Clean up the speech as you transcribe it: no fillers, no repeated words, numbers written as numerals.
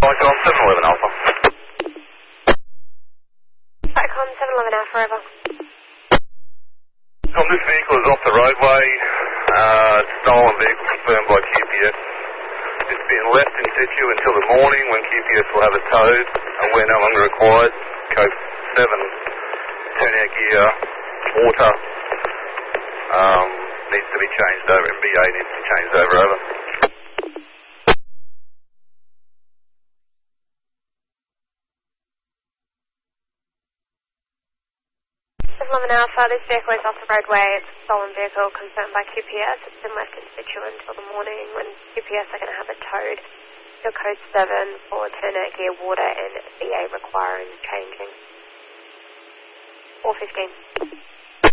Icon 711 Alpha. Icon 711 Alpha, over. Tom, this vehicle is off the roadway. Stolen vehicle confirmed by QPS. It's being left in situ until the morning when QPS will have it towed, and we're no longer required. Code 7, turnout gear, water, needs to be changed over, and BA needs to be changed over, over. 711 Alpha, this vehicle is off the roadway. It's a stolen vehicle confirmed by QPS. It's been left in situ until the morning when QPS are going to have it towed. Your code 7 for turnout gear, water and BA requiring changing. 415.